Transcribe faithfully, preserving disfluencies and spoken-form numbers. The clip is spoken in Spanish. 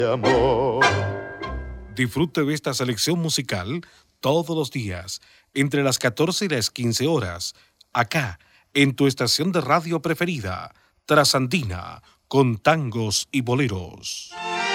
amor. Disfrute de esta selección musical todos los días, entre las catorce y las quince horas, acá, en tu estación de radio preferida, Trasandina, con tangos y boleros.